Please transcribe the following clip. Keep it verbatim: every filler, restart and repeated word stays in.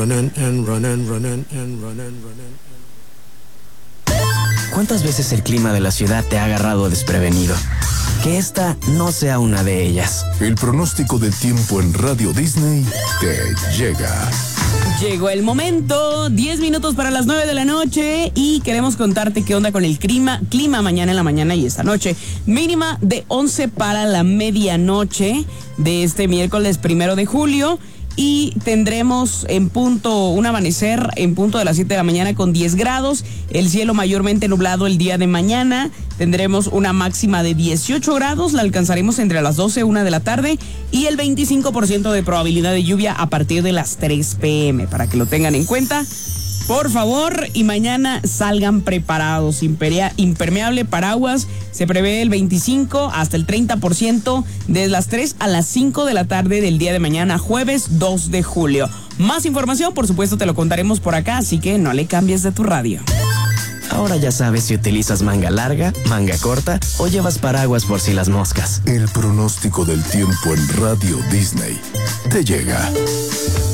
¿Cuántas veces el clima de la ciudad te ha agarrado desprevenido? Que esta no sea una de ellas. El pronóstico del tiempo en Radio Disney te llega. Llegó el momento, diez minutos para las nueve de la noche y queremos contarte qué onda con el clima, clima mañana en la mañana y esta noche. Mínima de once para la medianoche de este miércoles primero de julio. Y tendremos en punto un amanecer en punto de las siete de la mañana con diez grados, el cielo mayormente nublado el día de mañana, tendremos una máxima de dieciocho grados, la alcanzaremos entre las doce y una de la tarde y el veinticinco por ciento de probabilidad de lluvia a partir de las tres pm, para que lo tengan en cuenta. Por favor, y mañana salgan preparados. Imperia, impermeable, paraguas, se prevé el veinticinco hasta el treinta por ciento desde las tres a las cinco de la tarde del día de mañana, jueves dos de julio. Más información, por supuesto, te lo contaremos por acá, así que no le cambies de tu radio. Ahora ya sabes si utilizas manga larga, manga corta o llevas paraguas por si las moscas. El pronóstico del tiempo en Radio Disney te llega.